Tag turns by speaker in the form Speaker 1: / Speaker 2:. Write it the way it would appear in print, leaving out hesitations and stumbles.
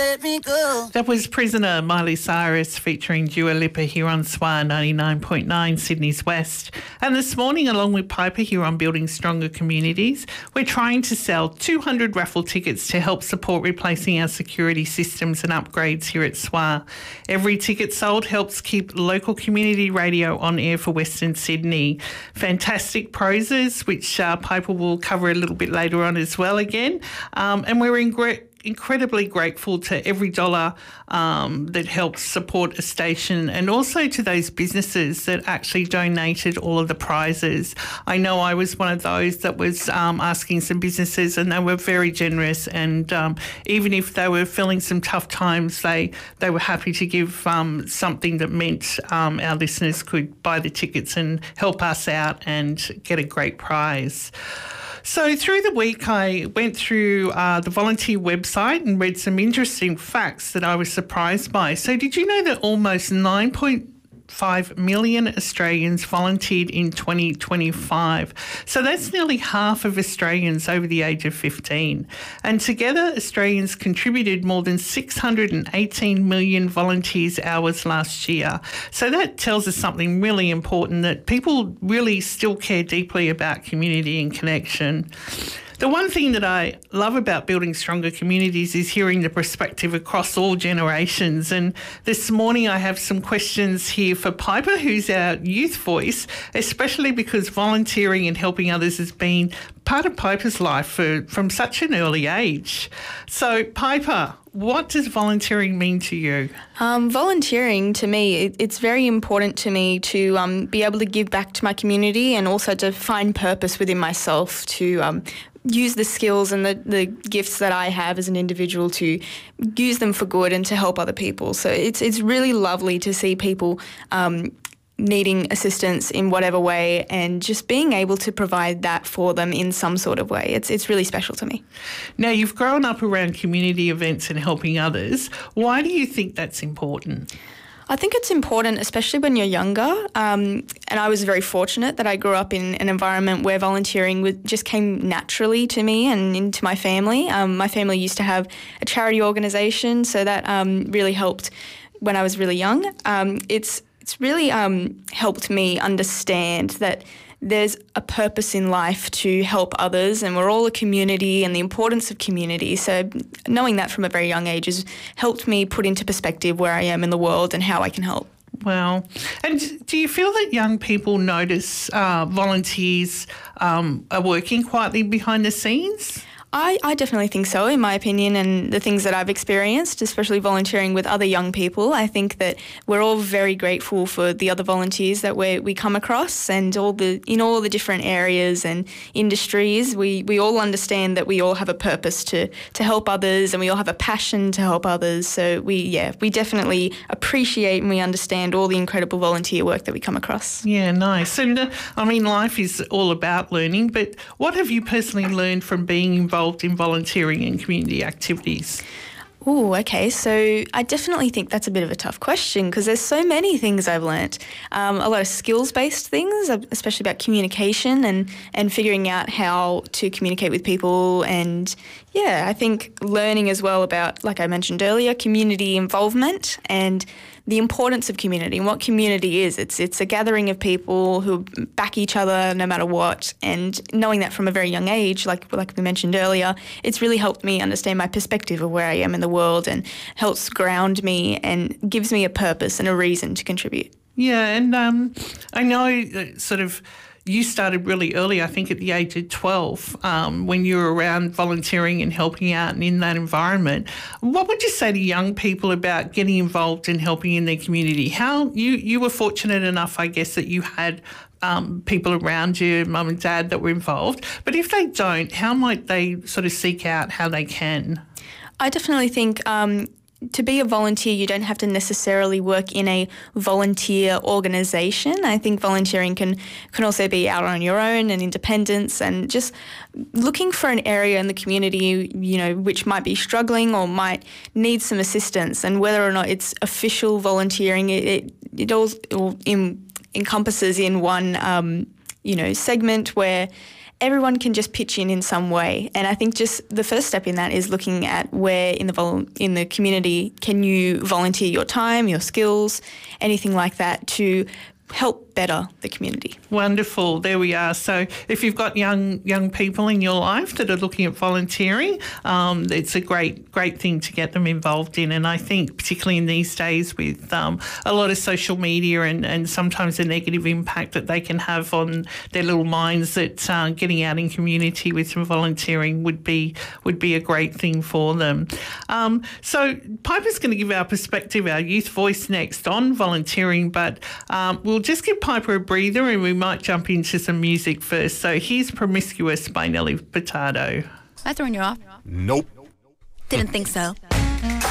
Speaker 1: let me go.
Speaker 2: That was Prisoner, Miley Cyrus featuring Dua Lipa here on SWR 99.9 Sydney's West. And this morning, along with Piper here on Building Stronger Communities, we're trying to sell 200 raffle tickets to help support replacing our security systems and upgrades here at SWR. Every ticket sold helps keep local community radio on air for Western Sydney. Fantastic prizes, which Piper will cover a little bit later on as well again. And we're incredibly grateful to every dollar that helps support a station, and also to those businesses that actually donated all of the prizes. I know I was one of those that was asking some businesses, and they were very generous, and even if they were feeling some tough times, they were happy to give something that meant our listeners could buy the tickets and help us out and get a great prize. So through the week, I went through the volunteer website and read some interesting facts that I was surprised by. So did you know that almost 9.5 million Australians volunteered in 2025? So that's nearly half of Australians over the age of 15. And together, Australians contributed more than 618 million volunteers hours last year. So that tells us something really important, that people really still care deeply about community and connection. The one thing that I love about Building Stronger Communities is hearing the perspective across all generations. And this morning I have some questions here for Piper, who's our youth voice, especially because volunteering and helping others has been part of Piper's life from such an early age. So, Piper, what does volunteering mean to you?
Speaker 3: Volunteering, to me, it's very important to me to be able to give back to my community, and also to find purpose within myself, to use the skills and the gifts that I have as an individual, to use them for good and to help other people. So it's really lovely to see people needing assistance in whatever way, and just being able to provide that for them in some sort of way. It's really special to me.
Speaker 2: Now, you've grown up around community events and helping others. Why do you think that's important?
Speaker 3: I think it's important, especially when you're younger, and I was very fortunate that I grew up in an environment where volunteering just came naturally to me and into my family. My family used to have a charity organisation, so that really helped when I was really young. It's really helped me understand that there's a purpose in life to help others, and we're all a community, and the importance of community. So knowing that from a very young age has helped me put into perspective where I am in the world and how I can help.
Speaker 2: Wow. And do you feel that young people notice volunteers are working quietly behind the scenes?
Speaker 3: I definitely think so, in my opinion, and the things that I've experienced, especially volunteering with other young people. I think that we're all very grateful for the other volunteers that we come across, and in all the different areas and industries. We all understand that we all have a purpose to help others, and we all have a passion to help others. So we definitely appreciate and we understand all the incredible volunteer work that we come across.
Speaker 2: Yeah, nice. And life is all about learning, but what have you personally learned from being involved in volunteering and community activities?
Speaker 3: Oh, okay. So I definitely think that's a bit of a tough question, because there's so many things I've learnt. A lot of skills-based things, especially about communication and figuring out how to communicate with people. And yeah, I think learning as well about, like I mentioned earlier, community involvement and the importance of community and what community is. It's a gathering of people who back each other no matter what, and knowing that from a very young age, like we mentioned earlier, it's really helped me understand my perspective of where I am in the world, and helps ground me and gives me a purpose and a reason to contribute.
Speaker 2: Yeah, and I know sort of you started really early, I think at the age of 12, when you were around volunteering and helping out and in that environment. What would you say to young people about getting involved and helping in their community? How you were fortunate enough, I guess, that you had people around you, mum and dad, that were involved. But if they don't, how might they sort of seek out how they can? I
Speaker 3: definitely think to be a volunteer, you don't have to necessarily work in a volunteer organisation. I think volunteering can also be out on your own and independence, and just looking for an area in the community, which might be struggling or might need some assistance, and whether or not it's official volunteering, it all encompasses in one, segment where everyone can just pitch in some way. And I think just the first step in that is looking at where in the community can you volunteer your time, your skills, anything like that to help better the community.
Speaker 2: Wonderful. There we are. So if you've got young people in your life that are looking at volunteering, it's a great thing to get them involved in. And I think particularly in these days with a lot of social media and sometimes the negative impact that they can have on their little minds, that getting out in community with some volunteering would be a great thing for them. So Piper's going to give our perspective, our youth voice next on volunteering, but we'll just give Piper a breather and we might jump into some music first. So here's Promiscuous by Nelly Furtado.
Speaker 1: Have I thrown you off?
Speaker 4: Nope.
Speaker 1: Didn't think so.